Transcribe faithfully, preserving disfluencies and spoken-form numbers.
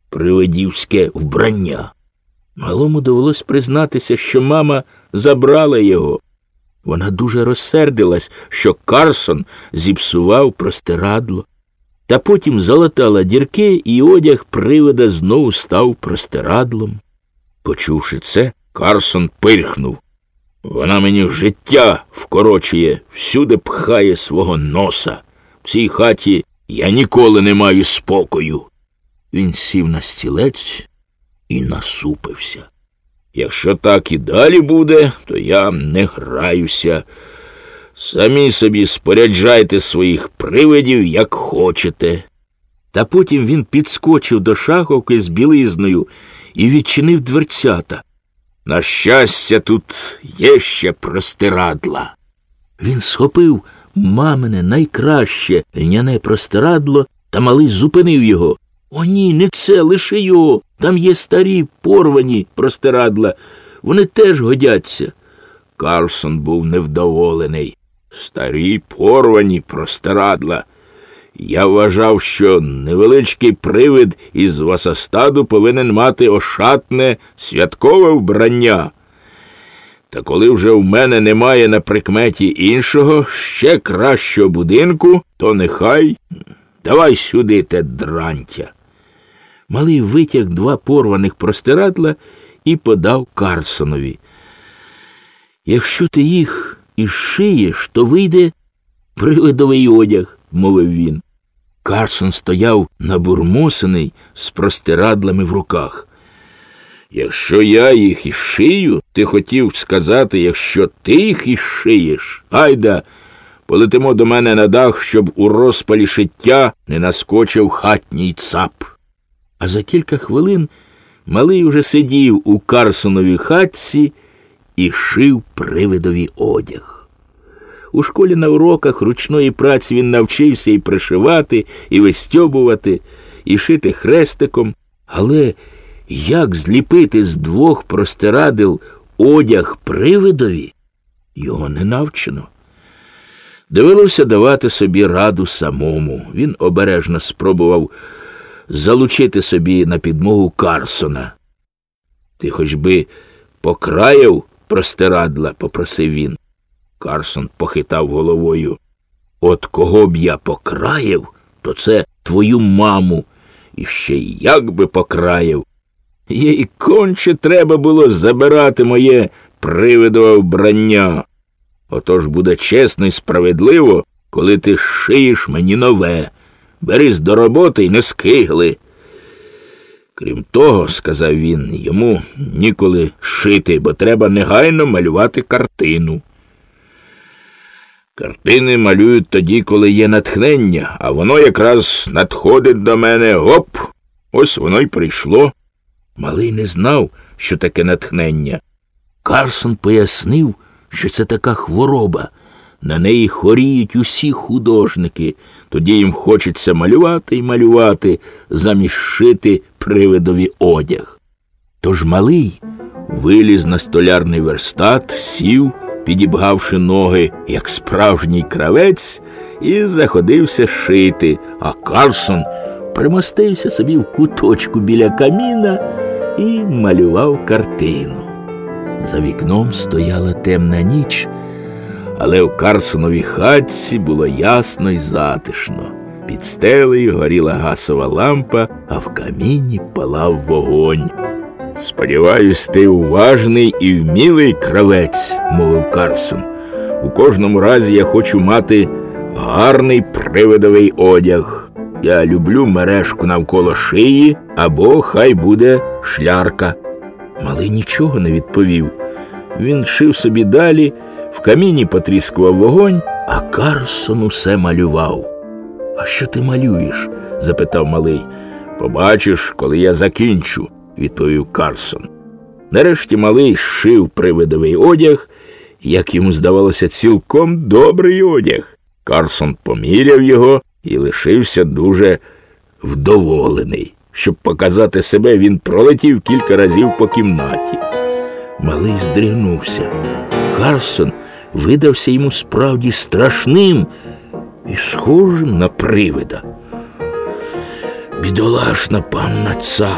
привидівське вбрання. Малому довелось признатися, що мама забрала його. Вона дуже розсердилась, що Карсон зіпсував простирадло. Та потім залатала дірки, і одяг привида знову став простирадлом. Почувши це, Карсон пирхнув. Вона мені життя вкорочує, всюди пхає свого носа. В цій хаті я ніколи не маю спокою. Він сів на стілець і насупився. Якщо так і далі буде, то я не граюся. Самі собі споряджайте своїх привидів, як хочете. Та потім він підскочив до шаховки з білизною і відчинив дверцята. На щастя, тут є ще простирадла. Він схопив мамине найкраще льняне простирадло, та малий зупинив його. О ні, не це, лише його. Там є старі порвані простирадла. Вони теж годяться. Карсон був невдоволений. Старі порвані простирадла. Я вважав, що невеличкий привид із Васастаду повинен мати ошатне святкове вбрання. Та коли вже в мене немає на прикметі іншого, ще кращого будинку, то нехай. Давай сюди те дрантя. Малий витяг два порваних простирадла і подав Карсонові. Якщо ти їх і шиєш, то вийде привидовий одяг, мовив він. Карсон стояв набурмосений з простирадлами в руках. Якщо я їх і шию, ти хотів сказати, якщо ти їх і шиєш, гайда, полетимо до мене на дах, щоб у розпалі шиття не наскочив хатній цап. А за кілька хвилин малий уже сидів у Карсоновій хатці і шив привидові одяг. У школі на уроках ручної праці він навчився і пришивати, і вистьобувати, і шити хрестиком. Але як зліпити з двох простирадел одяг привидові, його не навчено. Довелося давати собі раду самому. Він обережно спробував залучити собі на підмогу Карсона. «Ти хоч би покраяв простирадла?» – попросив він. Карсон похитав головою. «От кого б я покраяв, то це твою маму. І ще як би покраяв. Їй конче треба було забирати моє привидове вбрання. Отож буде чесно і справедливо, коли ти шиєш мені нове. Берись до роботи й не скигли». Крім того, сказав він, йому ніколи шити, бо треба негайно малювати картину. Картини малюють тоді, коли є натхнення, а воно якраз надходить до мене, гоп, ось воно й прийшло. Малий не знав, що таке натхнення. Карсон пояснив, що це така хвороба. На неї хворіють усі художники. Тоді їм хочеться малювати і малювати, замість шити привидові одяг. Тож малий виліз на столярний верстат, сів, підібгавши ноги, як справжній кравець, і заходився шити, а Карсон примостився собі в куточку біля каміна і малював картину. За вікном стояла темна ніч, але в Карсоновій хатці було ясно й затишно. Під стелею горіла газова лампа, а в каміні палав вогонь. «Сподіваюсь, ти уважний і вмілий кравець», – мовив Карсон. «У кожному разі я хочу мати гарний привидовий одяг. Я люблю мережку навколо шиї, або хай буде шлярка». Малий нічого не відповів. Він шив собі далі, в каміні потріскував вогонь, а Карсон усе малював. «А що ти малюєш?» – запитав малий. «Побачиш, коли я закінчу», – відповів Карсон. Нарешті малий шив привидовий одяг, як йому здавалося, цілком добрий одяг. Карсон поміряв його і лишився дуже вдоволений. Щоб показати себе, він пролетів кілька разів по кімнаті. Малий здригнувся. Карсон видався йому справді страшним і схожим на привида. «Бідолашна панна Цап»,